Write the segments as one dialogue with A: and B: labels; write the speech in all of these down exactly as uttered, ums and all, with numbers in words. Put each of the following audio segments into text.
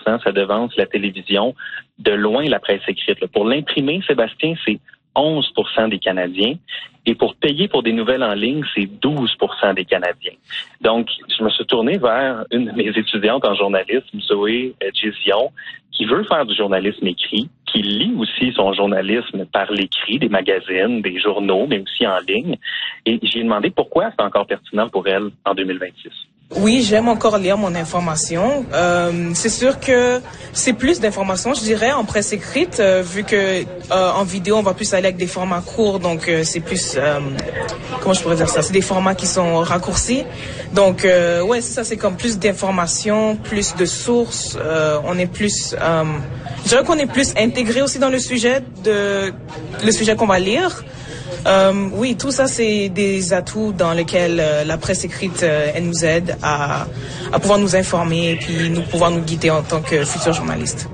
A: cent, ça devance la télévision, de loin la presse écrite. Là. Pour l'imprimer, Sébastien, c'est onze pour cent des Canadiens. Et pour payer pour des nouvelles en ligne, c'est douze pour cent des Canadiens. Donc, je me suis tourné vers une de mes étudiantes en journalisme, Zoé Gision, qui veut faire du journalisme écrit, qui lit aussi son journalisme par l'écrit, des magazines, des journaux, mais aussi en ligne. Et j'ai demandé pourquoi c'est encore pertinent pour elle en deux mille vingt-six.
B: Oui, j'aime encore lire mon information. Euh, c'est sûr que c'est plus d'informations, je dirais, en presse écrite, euh, vu que euh, en vidéo, on va plus aller avec des formats courts, donc euh, c'est plus, euh, comment je pourrais dire ça, c'est des formats qui sont raccourcis. Donc, euh, ouais, c'est ça, c'est comme plus d'informations, plus de sources. Euh, on est plus, euh, je dirais qu'on est plus intégré aussi dans le sujet de le sujet qu'on va lire. Euh, oui, tout ça, c'est des atouts dans lesquels euh, la presse écrite, euh, elle nous aide à, à pouvoir nous informer et puis nous pouvoir nous guider en tant que futurs journalistes.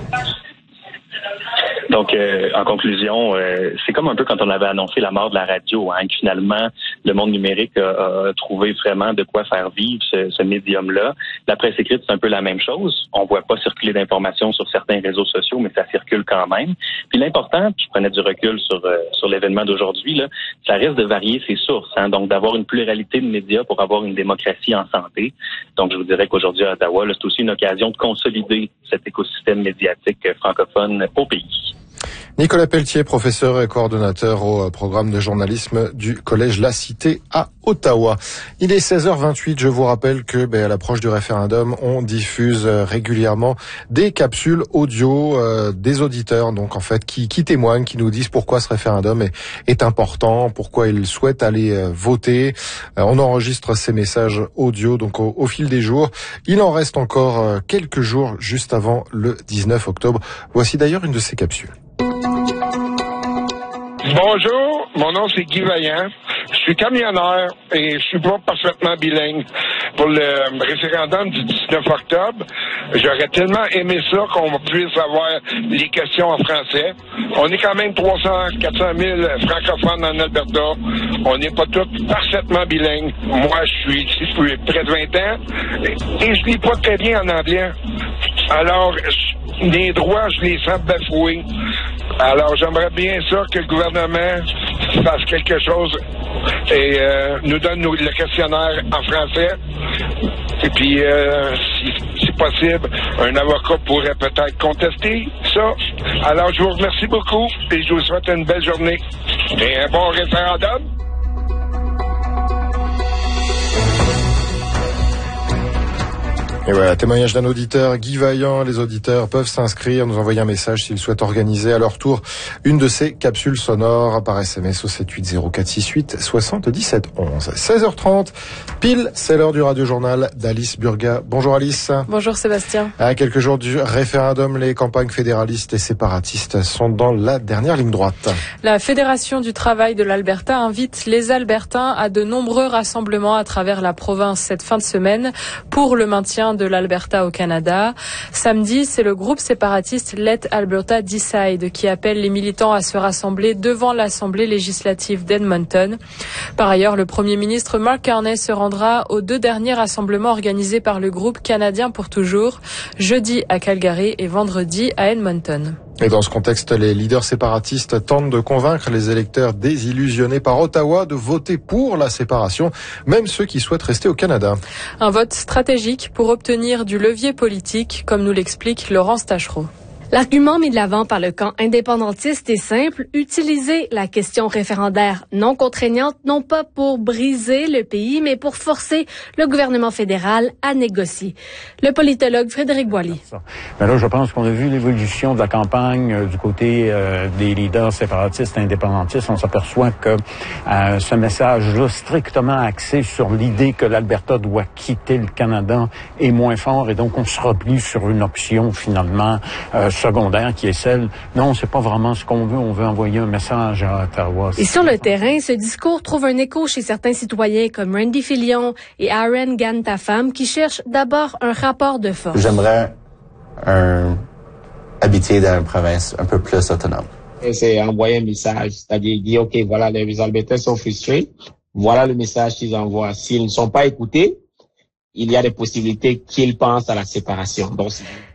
A: Donc, euh, en conclusion, euh, c'est comme un peu quand on avait annoncé la mort de la radio, hein, que finalement, le monde numérique a, a trouvé vraiment de quoi faire vivre ce, ce médium-là. La presse écrite, c'est un peu la même chose. On voit pas circuler d'informations sur certains réseaux sociaux, mais ça circule quand même. Puis l'important, puis je prenais du recul sur euh, sur l'événement d'aujourd'hui, là, ça reste de varier ses sources, hein, donc d'avoir une pluralité de médias pour avoir une démocratie en santé. Donc, je vous dirais qu'aujourd'hui à Ottawa, là, c'est aussi une occasion de consolider cet écosystème médiatique francophone au pays.
C: Nicolas Pelletier, professeur et coordonnateur au programme de journalisme du Collège La Cité à Ottawa. Il est seize heures vingt-huit. Je vous rappelle que, ben, à l'approche du référendum, on diffuse régulièrement des capsules audio euh, des auditeurs, donc en fait, qui, qui témoignent, qui nous disent pourquoi ce référendum est, est important, pourquoi ils souhaitent aller euh, voter. Euh, on enregistre ces messages audio donc au, au fil des jours. Il en reste encore euh, quelques jours juste avant le dix-neuf octobre. Voici d'ailleurs une de ces capsules.
D: Bonjour, mon nom c'est Guy Vaillant. Je suis camionneur et je suis pas parfaitement bilingue. Pour le référendum du dix-neuf octobre, j'aurais tellement aimé ça qu'on puisse avoir les questions en français. On est quand même trois cents à quatre cent mille francophones en Alberta. On n'est pas tous parfaitement bilingues. Moi, je suis ici depuis près de vingt ans et je lis pas très bien en anglais. Alors, les droits, je les sens bafoués. Alors, j'aimerais bien ça que le gouvernement fasse quelque chose et euh, nous donne nous, le questionnaire en français. Et puis, euh, si, si possible, un avocat pourrait peut-être contester ça. Alors, je vous remercie beaucoup et je vous souhaite une belle journée et un bon référendum.
C: Et voilà, témoignage d'un auditeur, Guy Vaillant. Les auditeurs peuvent s'inscrire, nous envoyer un message s'ils souhaitent organiser à leur tour une de ces capsules sonores par S M S au sept huit zéro quatre six huit soixante-dix-sept onze. seize heures trente, pile, c'est l'heure du radio-journal d'Alice Burga. Bonjour Alice.
E: Bonjour Sébastien.
C: À quelques jours du référendum, les campagnes fédéralistes et séparatistes sont dans la dernière ligne droite.
E: La Fédération du travail de l'Alberta invite les Albertains à de nombreux rassemblements à travers la province cette fin de semaine pour le maintien de l'Alberta au Canada. Samedi, c'est le groupe séparatiste Let Alberta Decide qui appelle les militants à se rassembler devant l'Assemblée législative d'Edmonton. Par ailleurs, le Premier ministre Mark Carney se rendra aux deux derniers rassemblements organisés par le groupe canadien pour toujours, jeudi à Calgary et vendredi à Edmonton.
C: Et dans ce contexte, les leaders séparatistes tentent de convaincre les électeurs désillusionnés par Ottawa de voter pour la séparation, même ceux qui souhaitent rester au Canada.
E: Un vote stratégique pour obtenir du levier politique, comme nous l'explique Laurence Tachereau.
F: L'argument mis de l'avant par le camp indépendantiste est simple, utiliser la question référendaire non contraignante, non pas pour briser le pays, mais pour forcer le gouvernement fédéral à négocier. Le politologue Frédéric Boily.
G: Mais là, je pense qu'on a vu l'évolution de la campagne euh, du côté euh, des leaders séparatistes indépendantistes. On s'aperçoit que euh, ce message-là, strictement axé sur l'idée que l'Alberta doit quitter le Canada, est moins fort, et donc on se replie sur une option finalement euh, secondaire qui est celle, non, c'est pas vraiment ce qu'on veut, on veut envoyer un message à Ottawa.
F: Et sur le terrain, ce discours trouve un écho chez certains citoyens comme Randy Filion et Aaron Gantafam qui cherchent d'abord un rapport de force.
H: J'aimerais un, habiter dans une province un peu plus autonome.
I: Et c'est envoyer un message, c'est-à-dire dire, OK, voilà, les Albertains sont frustrés, voilà le message qu'ils envoient. S'ils ne sont pas écoutés, il y a des possibilités qu'ils pensent à la séparation. Donc,